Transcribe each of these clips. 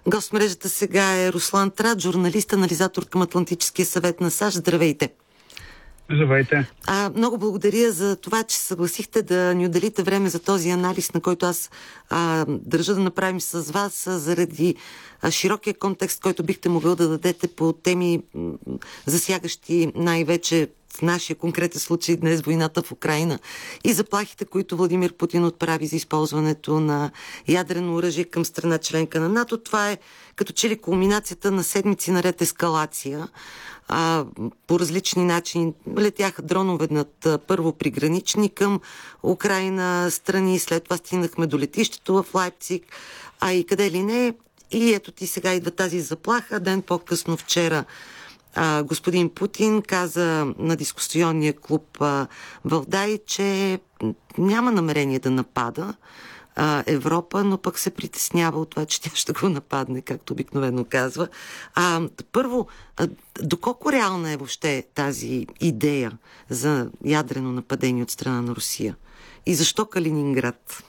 Гост в мрежата сега е Руслан Трат, журналист, анализатор към Атлантическия съвет на САЩ. Здравейте! Здравейте! Много благодаря за това, че съгласихте да ни отделите време за този анализ, на който аз държа да направим с вас, заради широкия контекст, който бихте могъл да дадете по теми, засягащи най-вече в нашия конкретен случай днес войната в Украйна и заплахите, които Владимир Путин отправи за използването на ядрено оръжие към страна членка на НАТО. Това е като че ли кулминацията на седмици наред ескалация. По различни начини летяха дронове над първо пригранични към Украйна страни, след това стигнахме до летището в Лайпциг, и къде ли не. И ето ти сега идва тази заплаха. Ден по-късно вчера господин Путин каза на дискусионния клуб Валдай, че няма намерение да напада Европа, но пък се притеснява от това, че тя ще го нападне, както обикновено казва. Първо, доколко реална е въобще тази идея за ядрено нападение от страна на Русия? И защо Калининград?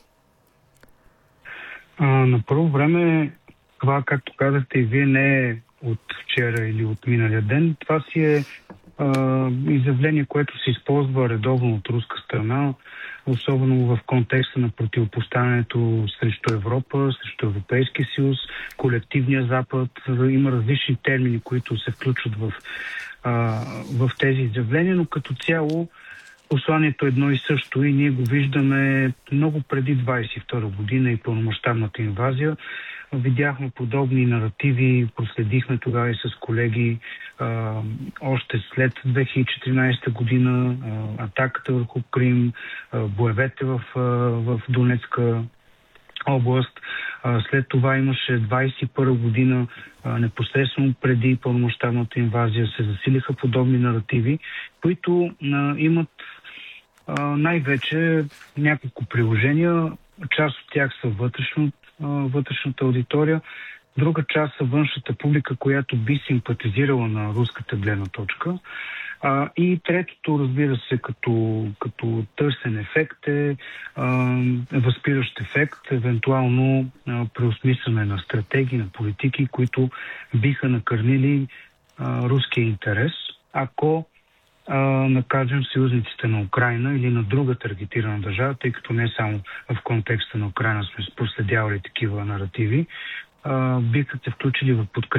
На първо време, това, както казахте и вие, не е от вчера или от миналия ден. Това си е изявление, което се използва редовно от руска страна, особено в контекста на противопоставянето срещу Европа, срещу Европейския съюз, колективния Запад. Има различни термини, които се включват в тези изявления, но като цяло посланието е едно и също и ние го виждаме много преди 22 година и пълномащабната инвазия. Видяхме подобни наративи, проследихме тогава и с колеги още след 2014 година, атаката върху Крим, боевете в Донецка област. След това имаше 21 година, непосредствено преди пълномащабната инвазия, се засилиха подобни наративи, които имат най-вече няколко приложения. Част от тях са вътрешната аудитория, друга част са външната публика, която би симпатизирала на руската гледна точка. И третото, разбира се, като търсен ефект е възпиращ ефект, евентуално преосмисляне на стратегии, на политики, които биха накърнили руския интерес, ако накажем съюзниците на Украйна или на друга таргетирана държава, тъй като не само в контекста на Украйна сме проследявали такива наративи, биха се включили в подкрепа